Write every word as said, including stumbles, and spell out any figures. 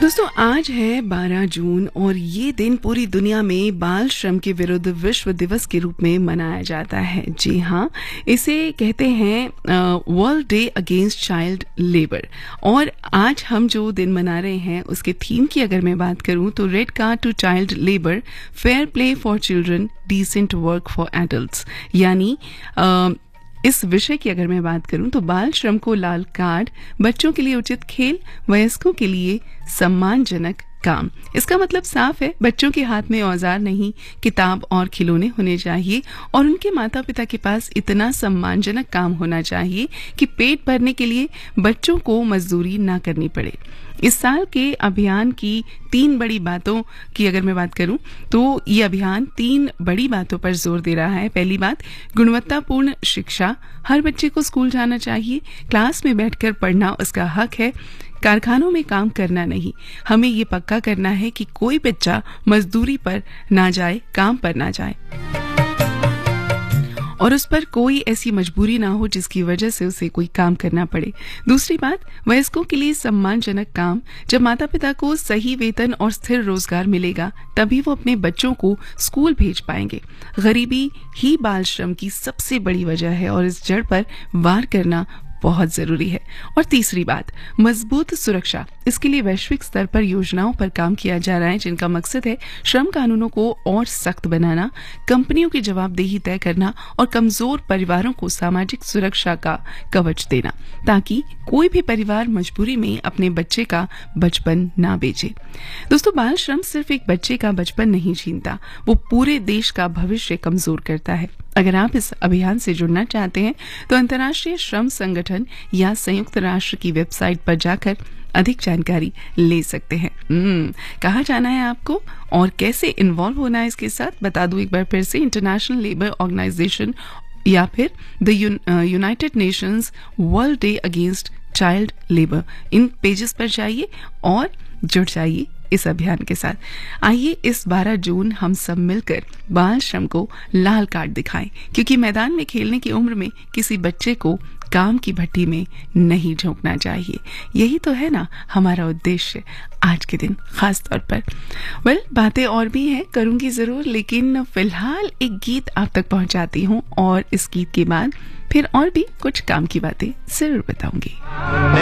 दोस्तों आज है बारह जून और ये दिन पूरी दुनिया में बाल श्रम के विरुद्ध विश्व दिवस के रूप में मनाया जाता है। जी हाँ, इसे कहते हैं world day against child labour. और आज हम जो दिन मना रहे हैं उसके थीम की अगर मैं बात करूं तो red card to child labour, fair play for children, decent work for adults. यानी आ, इस विषय की अगर मैं बात करूं तो बाल श्रम को लाल कार्ड, बच्चों के लिए उचित खेल, वयस्कों के लिए सम्मानजनक काम। इसका मतलब साफ है, बच्चों के हाथ में औजार नहीं, किताब और खिलौने होने चाहिए और उनके माता पिता के पास इतना सम्मानजनक काम होना चाहिए कि पेट भरने के लिए बच्चों को मजदूरी ना करनी पड़े। इस साल के अभियान की तीन बड़ी बातों की अगर मैं बात करूं तो ये अभियान तीन बड़ी बातों पर जोर दे रहा है। पहली बात, गुणवत्तापूर्ण शिक्षा। हर बच्चे को स्कूल जाना चाहिए, क्लास में बैठकर पढ़ना उसका हक है, कारखानों में काम करना नहीं। हमें ये पक्का करना है कि कोई बच्चा मजदूरी पर ना जाए, काम पर ना जाए और उस पर कोई ऐसी मजबूरी ना हो जिसकी वजह से उसे कोई काम करना पड़े। दूसरी बात, वयस्कों के लिए सम्मानजनक काम। जब माता पिता को सही वेतन और स्थिर रोजगार मिलेगा तभी वो अपने बच्चों को स्कूल भेज पाएंगे। गरीबी ही बाल श्रम की सबसे बड़ी वजह है और इस जड़ पर वार करना बहुत जरूरी है। और तीसरी बात, मजबूत सुरक्षा। इसके लिए वैश्विक स्तर पर योजनाओं पर काम किया जा रहा है जिनका मकसद है श्रम कानूनों को और सख्त बनाना, कंपनियों की जवाबदेही तय करना और कमजोर परिवारों को सामाजिक सुरक्षा का कवच देना ताकि कोई भी परिवार मजबूरी में अपने बच्चे का बचपन ना बेचे। दोस्तों, बाल श्रम सिर्फ एक बच्चे का बचपन नहीं छीनता, वो पूरे देश का भविष्य कमजोर करता है। अगर आप इस अभियान से जुड़ना चाहते हैं तो अंतर्राष्ट्रीय श्रम संगठन या संयुक्त राष्ट्र की वेबसाइट पर जाकर अधिक जानकारी ले सकते हैं। कहाँ जाना है आपको और कैसे इन्वॉल्व होना है इसके साथ बता दूं एक बार फिर से, इंटरनेशनल लेबर ऑर्गेनाइजेशन या फिर the United Nations world day against child labour, in pages पर जाइए और जुड़ जाइए इस अभियान के साथ। आइए इस बारह जून हम सब मिलकर बाल श्रम को लाल कार्ड दिखाएं, क्योंकि मैदान में खेलने की उम्र में किसी बच्चे को काम की भट्टी में नहीं झोंकना चाहिए। यही तो है ना हमारा उद्देश्य आज के दिन खास तौर पर। वेल well, बातें और भी हैं, करूंगी जरूर, लेकिन फिलहाल एक गीत आप तक पहुंचाती हूं और इस गीत के बाद फिर और भी कुछ काम की बातें जरूर बताऊंगी।